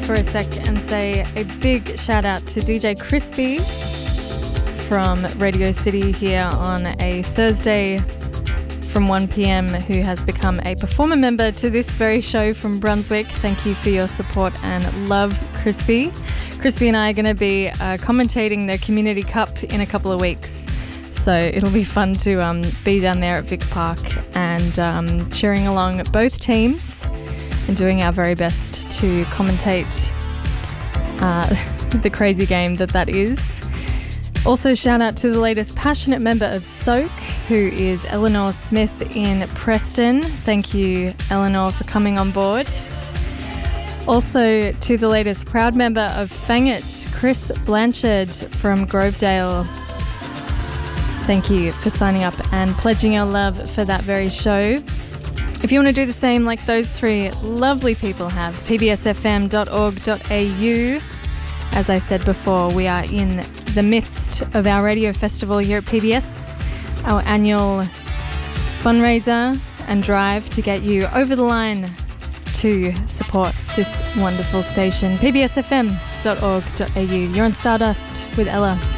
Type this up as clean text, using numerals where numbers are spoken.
for a sec and say a big shout out to DJ Crispy from Radio City here on a Thursday from 1 p.m, who has become a performer member to this very show from Brunswick. Thank you for your support and love, Crispy. Crispy and I are going to be commentating the Community Cup in a couple of weeks. So it'll be fun to be down there at Vic Park and cheering along both teams and doing our very best to commentate the crazy game that is. Also, shout out to the latest passionate member of Soak, who is Eleanor Smith in Preston. Thank you, Eleanor, for coming on board. Also, to the latest proud member of Fang It, Chris Blanchard from Grovedale. Thank you for signing up and pledging your love for that very show. If you want to do the same like those three lovely people have, pbsfm.org.au. As I said before, we are in the midst of our radio festival here at PBS, our annual fundraiser and drive to get you over the line to support this wonderful station. pbsfm.org.au. You're on Stardust with Ella.